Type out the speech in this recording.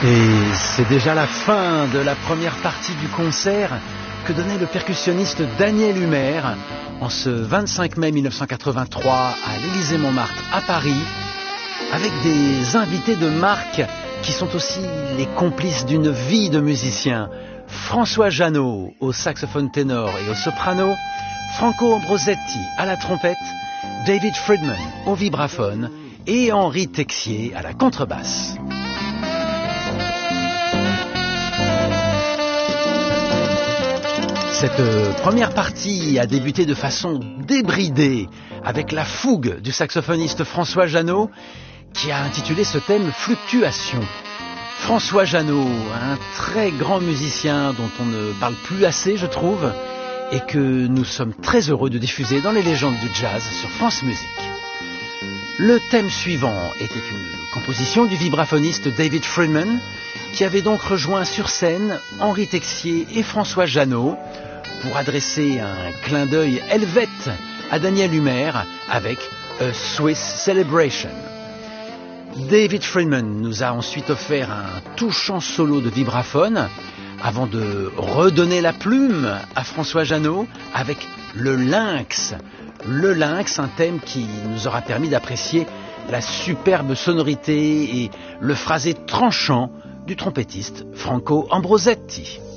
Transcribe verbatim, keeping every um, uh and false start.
Et c'est déjà la fin de la première partie du concert que donnait le percussionniste Daniel Humer en ce vingt-cinq mai mille neuf cent quatre-vingt-trois à l'Élysée-Montmartre à Paris, avec des invités de marque qui sont aussi les complices d'une vie de musicien. François Jeannot au saxophone ténor et au soprano, Franco Ambrosetti à la trompette, David Friedman au vibraphone et Henri Texier à la contrebasse. Cette première partie a débuté de façon débridée avec la fougue du saxophoniste François Jeannot qui a intitulé ce thème « Fluctuation ». François Jeannot, un très grand musicien dont on ne parle plus assez, je trouve, et que nous sommes très heureux de diffuser dans les légendes du jazz sur France Musique. Le thème suivant était une composition du vibraphoniste David Friedman, qui avait donc rejoint sur scène Henri Texier et François Jeannot pour adresser un clin d'œil helvète à Daniel Humer avec A Swiss Celebration. David Friedman nous a ensuite offert un touchant solo de vibraphone avant de redonner la plume à François Jeannot avec le lynx. Le lynx, un thème qui nous aura permis d'apprécier la superbe sonorité et le phrasé tranchant du trompettiste Franco Ambrosetti.